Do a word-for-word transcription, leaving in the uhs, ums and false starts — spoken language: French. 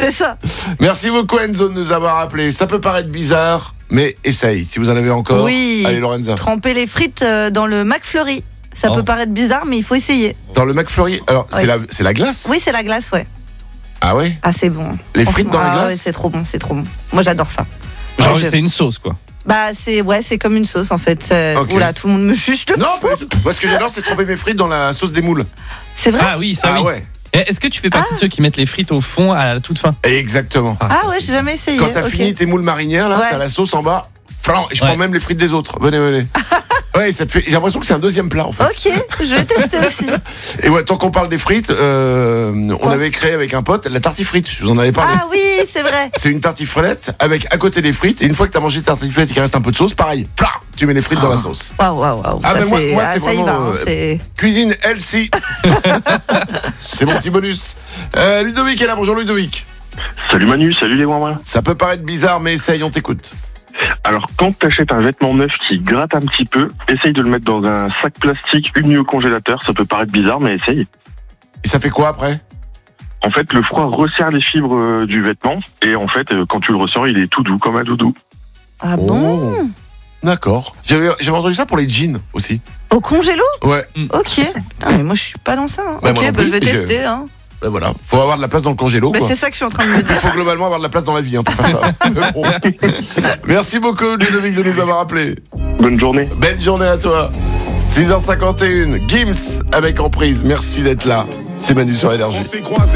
C'est ça. Merci beaucoup Enzo de nous avoir appelé. Ça peut paraître bizarre, mais essaye. Si vous en avez encore. Oui. Allez Lorenza. Tremper les frites euh, dans le McFlurry. Ça Oh. peut paraître bizarre, mais il faut essayer. Dans le McFlurry, alors c'est Oui. la, c'est la glace. Oui, c'est la glace, ouais. Ah ouais. Ah, c'est bon. Les frites dans la Ah glace ouais, c'est trop bon, c'est trop bon. Moi, j'adore ça. Genre, Ouais, je- c'est une sauce, quoi. Bah, c'est ouais, c'est comme une sauce en fait. C'est- Ok. Oula, tout le monde me juge de Non, fou. pas du tout. Moi, ce que j'adore, c'est tremper mes frites dans la sauce des moules. C'est vrai. Ah oui, ça Ah oui. ouais. Et Est-ce que tu fais partie de ceux qui mettent les frites au fond à la toute fin? Exactement. Ah, ça, ouais, c'est- j'ai jamais essayé. Quand t'as ok. fini tes moules marinières, là, Ouais. t'as la sauce en bas. Flan, et je Ouais. prends même les frites des autres. Venez, venez. Ouais, ça te fait. J'ai l'impression que c'est un deuxième plat en fait. Ok, je vais tester aussi. Et ouais, tant qu'on parle des frites, euh, on Quoi avait créé avec un pote la tartifrite. Je vous en avais parlé. Ah oui, c'est vrai. C'est une tartiflette avec à côté des frites. Et une fois que t'as mangé ta tartiflette et qu'il reste un peu de sauce, pareil, flan, tu mets les frites dans la sauce. Waouh, waouh, waouh. Ah, Ça, mais moi- c'est- moi, ah, c'est ça y vraiment, va, hein, euh, c'est- Cuisine healthy. C'est mon petit bonus. Euh, Ludovic est là. Bonjour Ludovic. Salut Manu, salut les Wouin. Ça peut paraître bizarre, mais essaye, on t'écoute. Alors quand t'achètes un vêtement neuf qui gratte un petit peu, essaye de le mettre dans un sac plastique uni au congélateur. Ça peut paraître bizarre, mais essaye. Et ça fait quoi après? En fait, le froid resserre les fibres euh, du vêtement. Et en fait, euh, quand tu le ressors, il est tout doux, comme un doudou. Ah bon? Oh. D'accord. J'avais j'avais entendu ça pour les jeans aussi. Au congélo? Ouais. Ok. Putain, mais moi, je suis pas dans ça. hein. Bah, moi ok, non bah, je vais plus, je- tester. Hein. Ben voilà. Faut avoir de la place dans le congélo, Bah, quoi. c'est ça que je suis en train de me Il dire. faut globalement avoir de la place dans la vie hein, pour faire ça. Mais bon. Merci beaucoup Ludovic de nous avoir appelé. Bonne journée. Belle journée à toi. six heures cinquante et un, Gims avec Emprise. Merci d'être là. C'est Manu sur Énergie. On s'est croisés.